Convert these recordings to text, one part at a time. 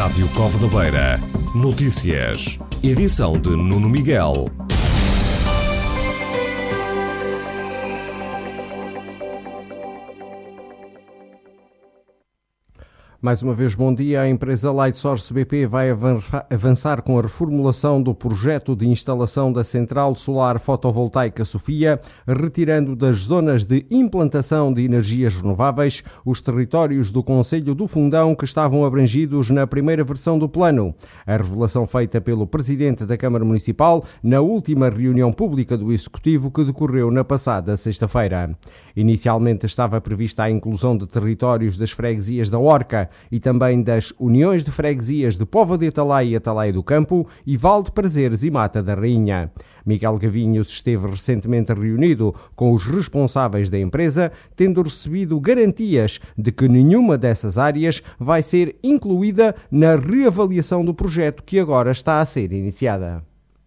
Rádio Cova da Beira. Notícias. Edição de Nuno Miguel. Mais uma vez, bom dia. A empresa Lightsource BP vai avançar com a reformulação do projeto de instalação da central solar fotovoltaica Sofia, retirando das zonas de implantação de energias renováveis os territórios do Concelho do Fundão que estavam abrangidos na primeira versão do plano. A revelação feita pelo Presidente da Câmara Municipal na última reunião pública do Executivo que decorreu na passada sexta-feira. Inicialmente estava prevista a inclusão de territórios das freguesias da Orca e também das uniões de freguesias de Póvoa de Atalaia e Atalaia do Campo e Val de Prazeres e Mata da Rainha. Miguel Gavinhos esteve recentemente reunido com os responsáveis da empresa, tendo recebido garantias de que nenhuma dessas áreas vai ser incluída na reavaliação do projeto que agora está a ser iniciada.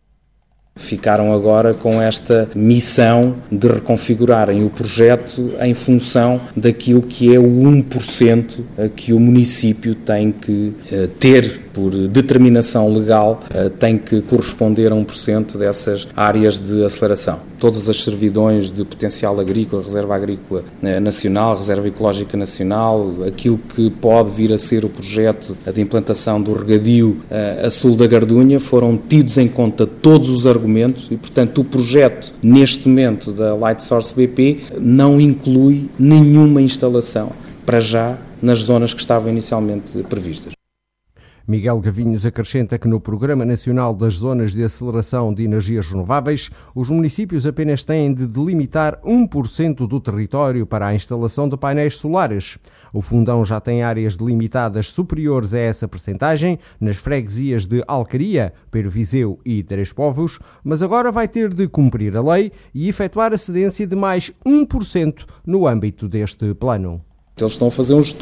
Ficaram agora com esta missão de reconfigurarem o projeto em função daquilo que é o 1% que o município tem que ter por determinação legal, tem que corresponder a 1% dessas áreas de aceleração. Todas as servidões de potencial agrícola, reserva agrícola nacional, reserva ecológica nacional, aquilo que pode vir a ser o projeto de implantação do regadio a sul da Gardunha, foram tidos em conta todos os argumentos e, portanto, o projeto, neste momento, da Lightsource BP, não inclui nenhuma instalação, para já, nas zonas que estavam inicialmente previstas. Miguel Gavinhos acrescenta que no Programa Nacional das Zonas de Aceleração de Energias Renováveis, os municípios apenas têm de delimitar 1% do território para a instalação de painéis solares. O Fundão já tem áreas delimitadas superiores a essa percentagem nas freguesias de Alcaria, Perviseu e Três Povos, mas agora vai ter de cumprir a lei e efetuar a cedência de mais 1% no âmbito deste plano. Eles estão a fazer um estudo